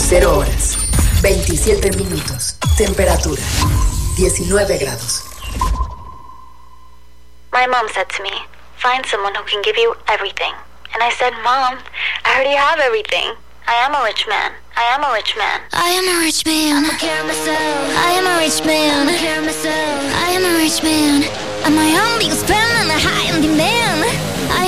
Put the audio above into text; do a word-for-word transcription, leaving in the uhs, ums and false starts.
cero horas, veintisiete minutos. Temperatura, diecinueve grados. My mom said to me, find someone who can give you everything. And I said, Mom, I already have everything. I am a rich man. I am a rich man. I am a rich man. I'm a care myself. I am a rich man. I'm a care myself. I am a rich man. I'm my own biggest fan and a high and demand.